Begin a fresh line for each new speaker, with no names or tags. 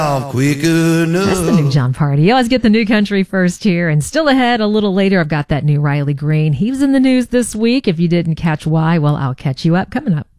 quick enough.
That's the new John Party. You always get the new country first here. And still ahead a little later, I've got that new Riley Green. He was in the news this week. If you didn't catch why, well, I'll catch you up coming up.